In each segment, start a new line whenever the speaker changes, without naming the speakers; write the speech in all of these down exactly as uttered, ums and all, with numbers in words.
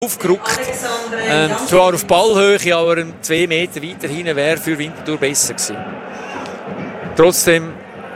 aufgerückt. Ähm, zwar auf Ballhöhe, aber zwei Meter weiter hinten wäre für Winterthur besser gewesen. Trotzdem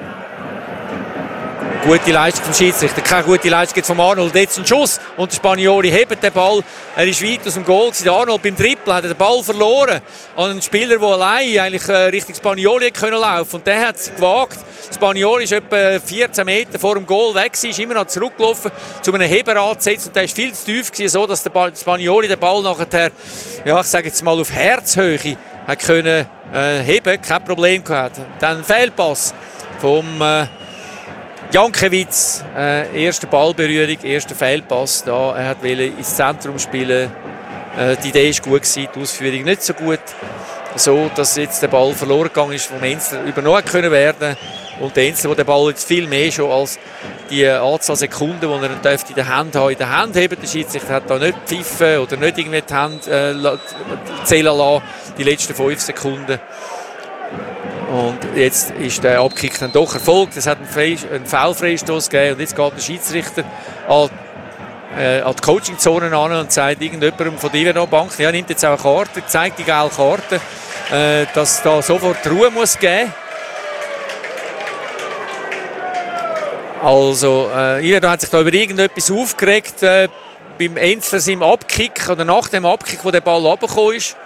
gute Leistung vom Schiedsrichter, keine gute Leistung von Arnold. Jetzt ein Schuss und der Spanioli hebt den Ball. Er ist weit aus dem Goal gewesen. Der Arnold beim Triple hat den Ball verloren an einen Spieler, der allein eigentlich Richtung Spanioli können laufen. Und der hat es gewagt. Spanioli ist etwa vierzehn Meter vor dem Goal weg, ist immer noch zurückgelaufen, zu einem Heber angesetzt und der ist viel zu tief gewesen, so dass der Spanioli den Ball nachher, ja ich sage jetzt mal auf Herzhöhe, hat können äh, heben, kein Problem gehabt. Dann Fehlpass vom äh, Jankiewicz, äh, erste Ballberührung, erster Fehlpass, da er wollte ins Zentrum spielen, äh, die Idee ist gut gewesen, die Ausführung nicht so gut, so dass jetzt der Ball verloren gegangen ist, vom Enzler übernommen können werden. Und der Enzler, der den Ball jetzt viel mehr schon als die Anzahl Sekunden, die er dürfte in der Hand haben, in der Hand haben. Der Schiedsrichter hat da nicht pfiffen oder nicht irgendwie die Hand äh, zählen lassen, die letzten fünf Sekunden. Und jetzt ist der Abkick dann doch erfolgt. Es hat einen, Fre- einen Foul-Freistoß gegeben und jetzt geht der Schiedsrichter an, äh, an die Coaching-Zone an und sagt irgendjemandem von der Bank, ja, nimmt jetzt auch eine Karte, zeigt die gelbe Karte, äh, dass da sofort Ruhe muss geben. Also, äh, Iverdon hat sich da über irgendetwas aufgeregt äh, beim Enzler seinem Abkick oder nach dem Abkick, wo der Ball runtergekommen ist.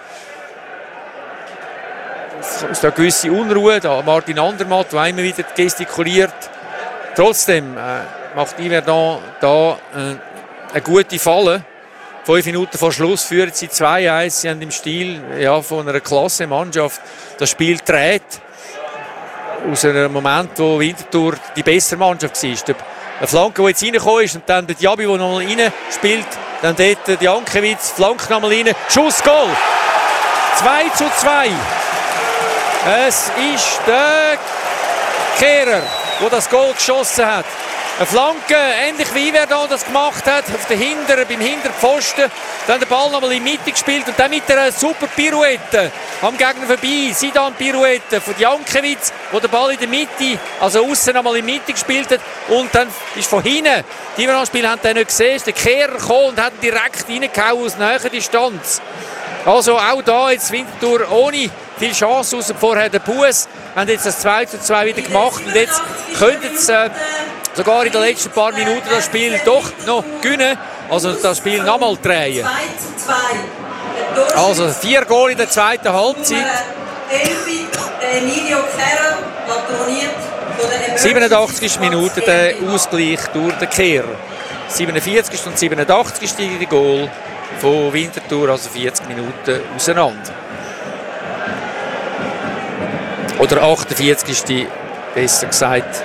Es ist da eine gewisse Unruhe. Da Martin Andermatt, der immer wieder gestikuliert. Trotzdem äh, macht Iverdon da äh, eine gute Falle. Fünf Minuten vor Schluss führen sie zwei eins. Sie haben im Stil ja, von einer Klasse-Mannschaft das Spiel gedreht. Aus einem Moment, wo Winterthur die bessere Mannschaft war. Eine Flanke, die jetzt reingekommen ist und dann der Diaby, der nochmal rein spielt. Dann dort der Jankiewicz, Flanke nochmal rein. Schuss, Goal! zwei zu zwei. Es ist der Kehrer, der das Goal geschossen hat. Eine Flanke, ähnlich wie Iverdon das gemacht hat, auf der Hinter, beim Hinterpfosten. Dann der Ball nochmal in die Mitte gespielt und dann mit einer super Pirouette am Gegner vorbei. Sidan Pirouette von Jankiewicz, wo der Ball in der Mitte, also außen nochmal in die Mitte gespielt hat. Und dann ist von hinten, die Iverdon-Spieler haben den nicht gesehen, ist der Kehrer gekommen und hat ihn direkt reingehauen aus naher Distanz. Also auch da jetzt Winterthur ohne viel Chance, außer vorher der Buß, haben jetzt das zwei zu zwei wieder gemacht und jetzt könnten sie äh, sogar in den letzten paar Minuten das Spiel doch noch gewinnen, also das Spiel nochmal drehen. Also vier Goal in der zweiten Halbzeit. siebenundachtzigste Minute der Ausgleich durch den Kehrer. siebenundvierzigste und siebenundachtzigste die Goal von Winterthur, also vierzig Minuten auseinander. Oder achtundvierzigste besser gesagt.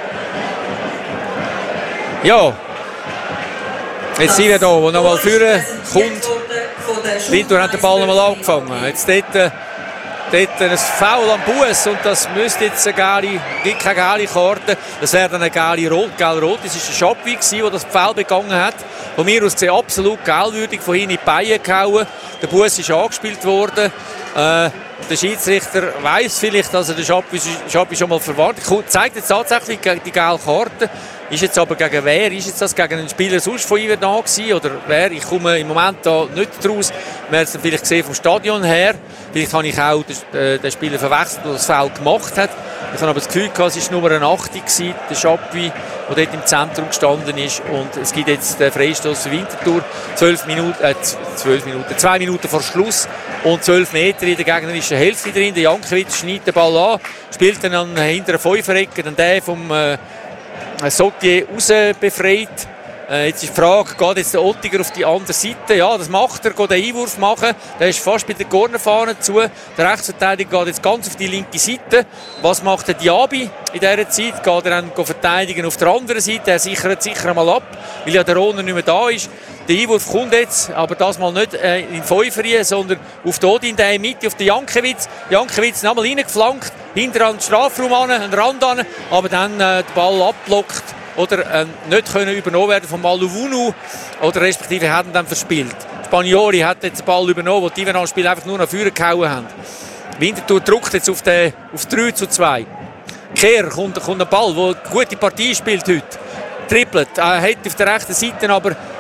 Ja, jetzt sind wir da, wo nochmal führen kommt. Winterthur hat den Ball nochmal angefangen. Jetzt dort, äh, dort ein Foul am Buß und das müsste jetzt eine gelbe, gibt keine gelbe Karte. Das wäre dann eine gelbe Rot, gelbe Rot. Das war der Schappi, der das Foul begangen hat. Von mir aus gesehen absolut gelbwürdig, von hinten in die Beine gehauen. Der Buß ist angespielt worden. Äh, der Schiedsrichter weiss vielleicht, dass er den Schappi, Schappi schon mal verwarnt. Zeigt jetzt tatsächlich die gelbe Karte. Ist jetzt aber gegen wer? Ist jetzt das gegen einen Spieler sonst von Iverdon gewesen? Oder wer? Ich komme im Moment da nicht raus. Wir haben es vielleicht gesehen vom Stadion her. Vielleicht habe ich auch den, äh, den Spieler verwechselt, der das Foul gemacht hat. Ich habe aber das Gefühl gehabt, es war Nummer achtzig gewesen, der Schappi, der dort im Zentrum gestanden ist. Und es gibt jetzt den Freistoß für Winterthur. zwölf Minuten, äh, zwölf Minuten, zwei Minuten vor Schluss und zwölf Meter in der gegnerischen Hälfte drin. Der Jankiewicz schneidet den Ball an, spielt dann an hinter der Fünferecke, dann der vom äh, Sotier raus befreit. Äh, jetzt ist die Frage, geht jetzt der Ottiger auf die andere Seite? Ja, das macht er, geht den Einwurf machen. Der ist fast bei der Cornerfahne zu. Der Rechtsverteidiger geht jetzt ganz auf die linke Seite. Was macht der Diaby in dieser Zeit? Geht er dann verteidigen auf der anderen Seite? Er sichert sicher einmal ab, weil ja der Rohner nicht mehr da ist. Der Einwurf kommt jetzt, aber das mal nicht äh, in Fünferie, sondern auf die Odin, der in der Mitte, auf den Jankiewicz. Jankiewicz nochmal reingeflankt, hinter an den Strafraum an, an den Rand an, aber dann äh, den Ball abblockt oder äh, nicht können übernommen werden von Maluvunu oder respektive hat ihn dann verspielt. Spanioli hat jetzt den Ball übernommen, wo die Iverdon-Spieler einfach nur nach vorne gehauen haben. Winterthur drückt jetzt auf, den, auf drei zu zwei. Kehrer kommt, kommt ein Ball, der eine gute Partie spielt heute. Trippelt, er hat auf der rechten Seite aber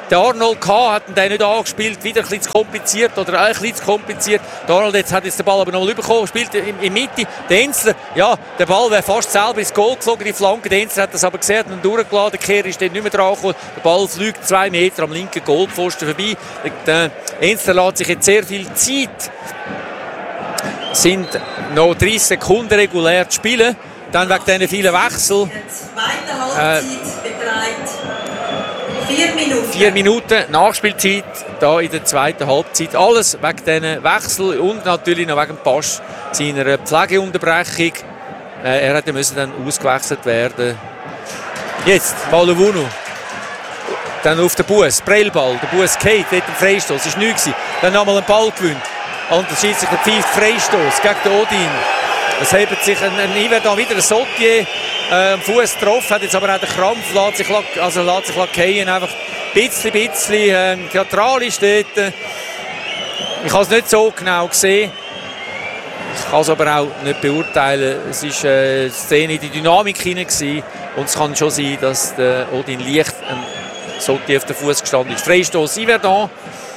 der Arnold K. hat den nicht angespielt, wieder ein bisschen zu kompliziert oder ein bisschen zu kompliziert. Der Arnold jetzt hat jetzt den Ball aber noch mal bekommen, spielt in, in Mitte. Der Enzler, ja, der Ball wäre fast selber ins Goal geflogen, die Flanke. Der Enzler hat das aber gesehen und durchgeladen. Der Kehrer ist dort nicht mehr dran gekommen. Der Ball fliegt zwei Meter am linken Goalpfosten vorbei. Der Enzler lässt sich jetzt sehr viel Zeit. Es sind noch dreißig Sekunden regulär zu spielen. Dann wegen diesen vielen Wechsel.
Zweite Halbzeit beträgt vier Minuten.
Vier Minuten Nachspielzeit da in der zweiten Halbzeit. Alles wegen diesen Wechsel und natürlich noch wegen Pasch seiner Pflegeunterbrechung. Äh, er hätte müssen dann ausgewechselt werden. Jetzt Malowunu. Dann auf den Bus, Prellball. Der Bus geht, dort im Freistoß. Das war nichts. Dann nochmal einen Ball gewinnt. Und der Schiedsrichter pfeift Freistoß gegen den Odin. Es hebt sich ein, ein Yverdon wieder ein Sautier äh, am Fuß getroffen, hat jetzt aber auch den Krampf, lässt sich, also lässt sich lackieren, einfach ein bisschen, bisschen äh, theatralisch dort. Ich habe es nicht so genau gesehen. Ich kann es aber auch nicht beurteilen. Es war äh, eine Szene in die Dynamik hinein und es kann schon sein, dass der Odin leicht ein Sautier auf den Fuß gestanden ist. Freistoß Yverdon.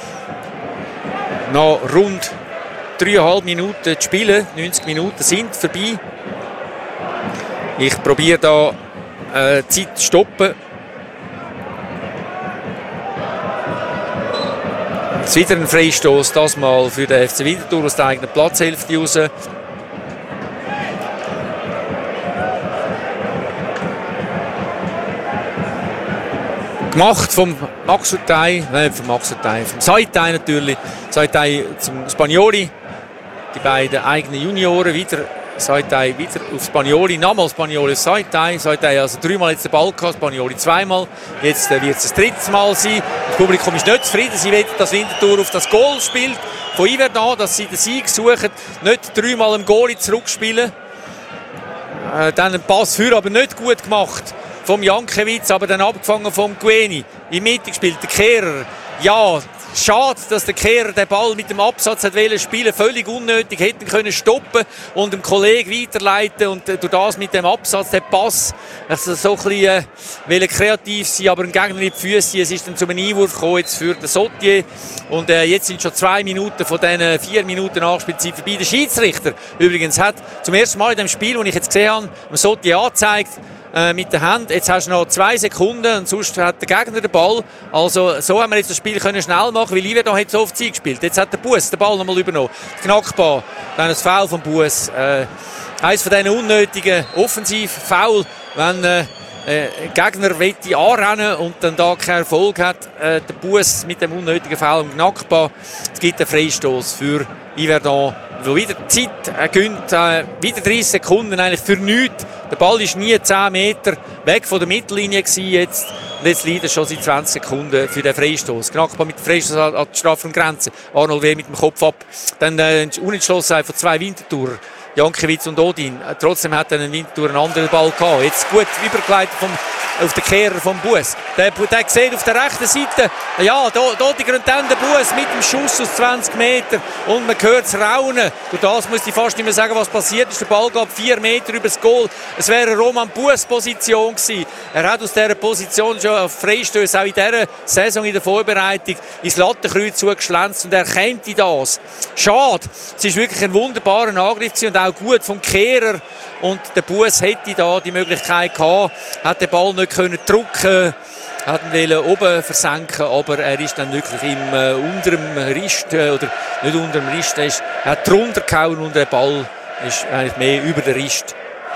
Noch rund dreieinhalb Minuten zu spielen. neunzig Minuten sind vorbei. Ich probiere da äh, die Zeit zu stoppen. Jetzt wieder ein Freistoß, das mal für den F C Winterthur aus der eigenen Platzhälfte raus. Gemacht vom Max Utai, nein, vom Max Utai, vom Saitai natürlich. Saitai zum Spagnoli. Die beiden eigenen Junioren wieder. Saitai wieder auf Spagnoli. Nochmal Spagnoli auf Saitai. Saitai also dreimal jetzt den Ball gehabt, Spagnoli zweimal. Jetzt äh, wird es das dritte Mal sein. Das Publikum ist nicht zufrieden. Sie wollen, dass Winterthur auf das Goal spielt von Yverdon, dass sie den Sieg suchen. Nicht dreimal im Goalie zurückspielen. Äh, dann einen Pass für, aber nicht gut gemacht vom Jankiewicz, aber dann abgefangen vom Gueni. In Mitte gespielt, der Kehrer. Ja, schade, dass der Kehrer den Ball mit dem Absatz hat wollen spielen, völlig unnötig, hätten können stoppen und dem Kollegen weiterleiten und durch das mit dem Absatz, der Pass, also so ein bisschen äh, kreativ sein, aber ein Gegner in die Füße. Es ist dann zu einem Einwurf gekommen jetzt für den Sautier und äh, jetzt sind schon zwei Minuten von diesen vier Minuten Nachspielzeit vorbei. Der Schiedsrichter übrigens hat zum ersten Mal in dem Spiel, das ich jetzt gesehen habe, dem Sautier angezeigt, mit der Hand. Jetzt hast du noch zwei Sekunden und sonst hat der Gegner den Ball. Also so haben wir jetzt das Spiel können schnell machen, weil Yverdon hat so auf Zeit gespielt. Jetzt hat der Bus den Ball noch mal übernommen. Knackbar, dann ein Foul vom Bus. Äh, eines von diesen unnötigen Offensiv-Foul, wenn äh, äh, Gegner wette anrennen und dann da keinen Erfolg hat. Äh, der Bus mit dem unnötigen Foul am Knackbar. Es gibt einen Freistoß für Yverdon, wo wieder Zeit äh, gönnt, äh, wieder dreißig Sekunden eigentlich für nichts. Der Ball ist nie zehn Meter weg von der Mittellinie gewesen jetzt. Und jetzt liegt er schon seit zwanzig Sekunden für den Freistoß. Knackbar mit dem Freistoß an, an die Strafraumgrenze. Arnold Wehr mit dem Kopf ab. Dann äh, unentschlossen von zwei Winterthurer. Jankiewicz und Odin. Äh, trotzdem hat dann ein Winterthur einen anderen Ball gehabt. Jetzt gut übergeleitet vom, auf den Kehrer vom Bus. Der, der sieht auf der rechten Seite, ja, da, da und dann der Bus mit dem Schuss aus zwanzig Meter. Und man hört es raunen. Und das muss ich fast nicht mehr sagen, was passiert ist. Der Ball gab vier Meter über das Goal. Es wäre eine Roman Bus-Position gewesen. Er hat aus dieser Position schon auf Freistöße, auch in dieser Saison in der Vorbereitung, ins Lattenkreuz zugeschlänzt und er kennt das. Schade. Es ist wirklich ein wunderbarer Angriff gewesen und auch gut vom Kehrer. Und der Bus hätte da die Möglichkeit gehabt, hat den Ball nicht können drücken, hat ihn oben versenken, aber er ist dann wirklich im äh, unteren Rist, äh, oder nicht unter dem Rist, er, ist, er hat drunter gehauen und der Ball ist eigentlich mehr über den Rist.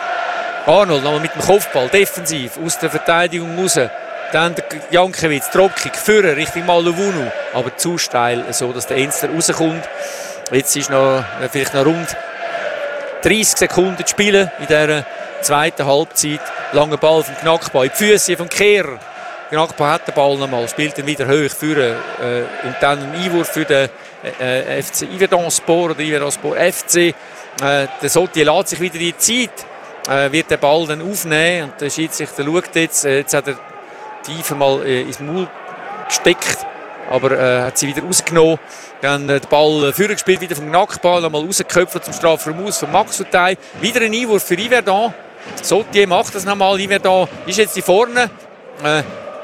Arnold nochmal mit dem Kopfball, defensiv, aus der Verteidigung raus. Dann der Jankiewicz, Dropkick, Führer, Richtung Malowunu, aber zu steil, so dass der Enzler rauskommt. Jetzt ist noch, äh, vielleicht noch rund dreißig Sekunden zu spielen in dieser zweiten Halbzeit. Langer Ball vom Knackbar, in die Füße vom Kehrer. Knackbar hat den Ball nochmal, spielt ihn wieder hoch führen äh, und dann ein Einwurf für den äh, F C Yverdon Sport oder Yverdon Sport F C. Äh, der Sautier lässt sich wieder in die Zeit, äh, wird den Ball dann aufnehmen und der Schiedsrichter schaut jetzt, äh, jetzt hat er die Tiefe mal äh, ins Maul gesteckt, aber äh, hat sie wieder rausgenommen. Dann äh, den Ball äh, vorgespielt gespielt, wieder vom Knackball, nochmal rausgeköpft zum Strafraum aus von Max Utai. Wieder ein Einwurf für Yverdon. Sautier macht das nochmal. Yverdon ist jetzt hier vorne. Äh,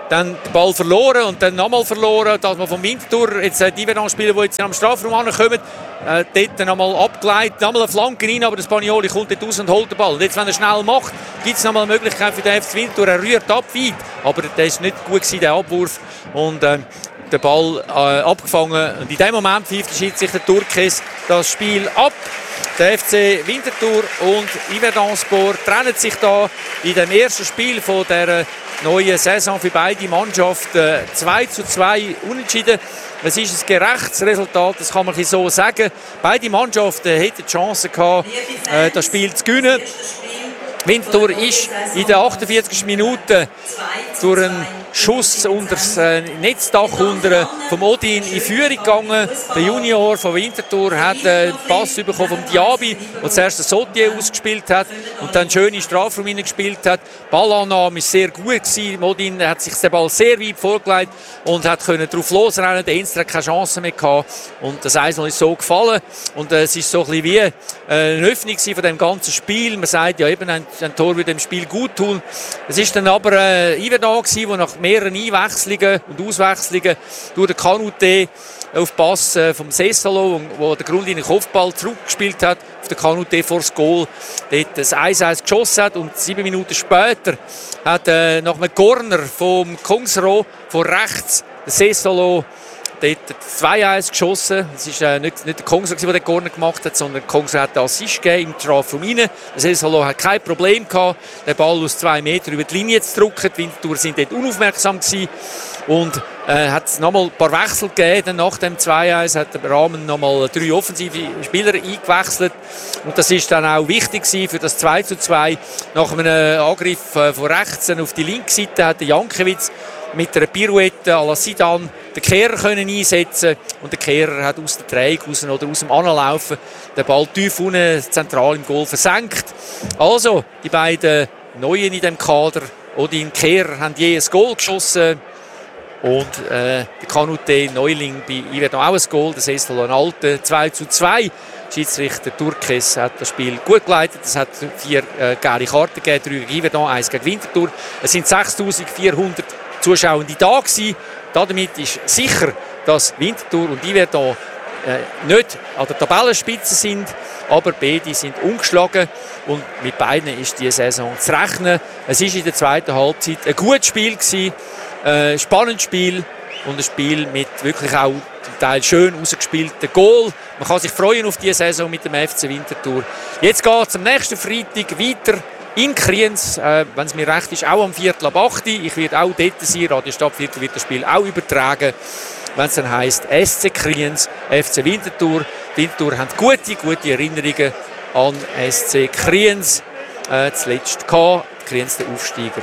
dann den Ball verloren und dann nochmal verloren, dass man vom Winterthur jetzt äh, die Yverdon-Spieler, die jetzt am Strafraum ankommen, äh, dort nochmal abgeleitet, nochmal eine Flanke rein, aber der Spanioli kommt dort raus und holt den Ball. Und jetzt, wenn er schnell macht, gibt es nochmal eine Möglichkeit für den F C Winterthur. Er rührt ab weit, aber der ist nicht gut gewesen, der Abwurf, und äh, der Ball äh, abgefangen. Und in dem Moment pfeift der Schiedsrichter Turkes das Spiel ab. Der F C Winterthur und Yverdon-Sport trennen sich da in dem ersten Spiel von der neuen Saison für beide Mannschaften zwei zu zwei unentschieden. Es ist ein gerechtes Resultat, das kann man so sagen. Beide Mannschaften hätten die Chance gehabt, äh, das Spiel zu gewinnen. Winterthur ist in der achtundvierzigsten Minute durch einen Schuss unter das äh, Netzdach unter vom Odin in Führung gegangen. Der Junior von Winterthur hat einen Pass bekommen vom Diaby, der zuerst den Sautier ausgespielt hat und dann schön in den Strafraum gespielt hat. Die Ballannahme war sehr gut gewesen. Odin hat sich den Ball sehr weit vorgelegt und hat können darauf losrennen. Der Inster hat keine Chance mehr gehabt und das eins null ist so gefallen. Und äh, es ist so ein bisschen wie äh, eine Öffnung von dem ganzen Spiel. Man sagt ja eben, ein, ein Tor würde dem Spiel gut tun. Es ist dann aber äh, Yverdon gewesen, wo nach mehreren Einwechslungen und Auswechslungen durch den Kanute auf Pass äh, vom Sessalo, wo der Grundlinie Kopfball zurückgespielt hat, auf den Kanute vor das Goal, dort das eins eins geschossen hat und sieben Minuten später hat äh, nach einem Corner vom Kongsro von rechts der Sessalo dort zwei eins geschossen. Es war äh, nicht, nicht der Kongsro, der den Corner gemacht hat, sondern der Kongsro hat den Assist gegeben im Strafraum rein. Der Sessalo hat kein Problem gehabt, den Ball aus zwei Metern über die Linie zu drücken. Die Winterthur sind dort unaufmerksam gewesen und äh, hat es nochmal ein paar Wechsel gegeben. Nach dem zwei eins hat der Rahmen nochmal drei offensive Spieler eingewechselt. Und das ist dann auch wichtig für das zwei zu zwei. Nach einem Angriff äh, von rechts auf die linke Seite hat der Jankiewicz mit einer Pirouette à la Zidane den Kehrer können einsetzen und der Kehrer hat aus der Drehung raus oder aus dem Anlaufen den Ball tief unten zentral im Goal versenkt. Also, die beiden Neuen in diesem Kader, Odin Kehrer, haben je ein Goal geschossen und äh, der Kanute Neuling bei Yverdon auch ein Goal, der Sessalo ein Alte, zwei zu zwei. Schiedsrichter Turkes hat das Spiel gut geleitet. Es hat vier äh, gelbe Karten gegeben, drei gegen Yverdon, eins gegen Winterthur. Es sind sechstausendvierhundert Zuschauende da gewesen. Damit ist sicher, dass Winterthur und Yverdon äh, nicht an der Tabellenspitze sind, aber beide sind ungeschlagen und mit beiden ist diese Saison zu rechnen. Es war in der zweiten Halbzeit ein gutes Spiel gewesen, ein spannendes Spiel und ein Spiel mit wirklich auch zum Teil schön rausgespielten Goal. Man kann sich freuen auf diese Saison mit dem F C Winterthur. Jetzt geht es am nächsten Freitag weiter in Kriens, äh, wenn es mir recht ist, auch am Viertel ab acht. Ich werde auch dort sein. Radio Stadtviertel wird das Spiel auch übertragen, wenn es dann heisst S C Kriens, F C Winterthur. Winterthur hat gute, gute Erinnerungen an S C Kriens. Äh, zuletzt gehabt, Kriens der Aufsteiger.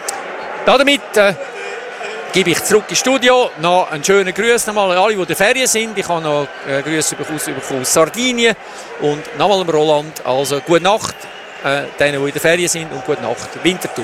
Damit äh, gebe ich zurück ins Studio. Noch einen schönen Gruß nochmal an alle, die in der Ferien sind. Ich habe noch äh, Grüße bekommen aus Sardinien und nochmal Roland. Also gute Nacht. Äh, denen, die in der Ferien sind, und gute Nacht, Winterthur.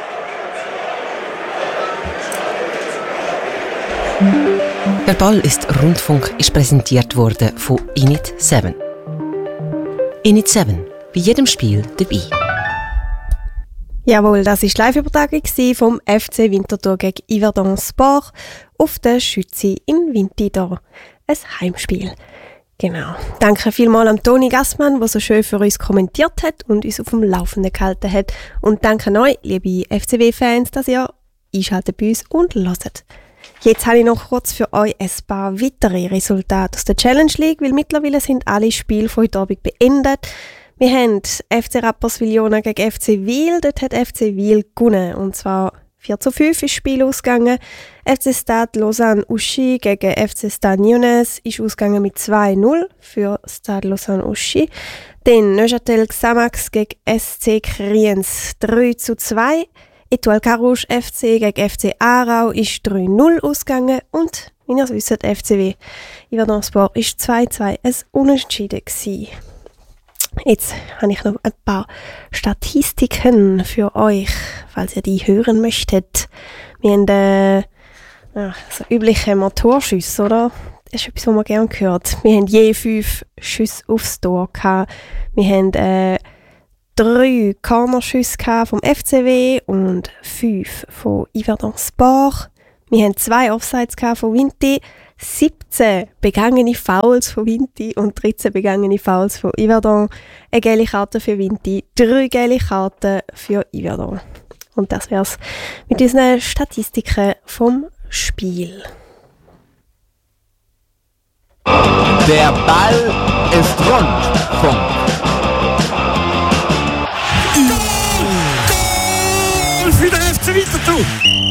Der Ball ist Rundfunk ist präsentiert worden von Init sieben. Init sieben, bei jedem Spiel dabei.
Jawohl, das war die Live-Übertragung vom F C Winterthur gegen Yverdon-Sport auf der Schützi in Winterthur. Ein Heimspiel. Genau. Danke vielmals an Toni Gassmann, der so schön für uns kommentiert hat und uns auf dem Laufenden gehalten hat. Und danke euch, liebe F C W-Fans, dass ihr einschaltet bei uns und hört. Jetzt habe ich noch kurz für euch ein paar weitere Resultate aus der Challenge League, weil mittlerweile sind alle Spiele von heute Abend beendet. Wir haben F C Rapperswil-Jona gegen F C Wil. Dort hat F C Wil gewonnen. Und zwar vier zu fünf ist das Spiel ausgegangen. F C Stade Lausanne-Uschi gegen F C Stade Lyonnais ist ausgegangen mit zwei null für Stade Lausanne-Uschi. Dann Neuchâtel Xamax gegen S C Kriens drei zu zwei. Etoile Carouge F C gegen F C Aarau ist drei null ausgegangen. Und, wie ihr es wisst, F C W Yverdon-Sport ist zwei zwei ein Unentschieden gewesen. Jetzt habe ich noch ein paar Statistiken für euch, falls ihr die hören möchtet. Wir haben äh, ja, so übliche Motorschüsse, oder? Das ist etwas, was man gerne hört. Wir haben je fünf Schüsse aufs Tor gehabt. Wir haben äh, drei Cornerschüsse vom F C W und fünf von Yverdon Sport. Wir haben zwei Offsides von Vinti, siebzehn begangene Fouls von Vinti und dreizehn begangene Fouls von Yverdon. Eine gelbe Karte für Vinti, drei gelbe Karten für Yverdon. Und das wär's mit unseren Statistiken vom Spiel.
Der Ball ist rund. Punkt.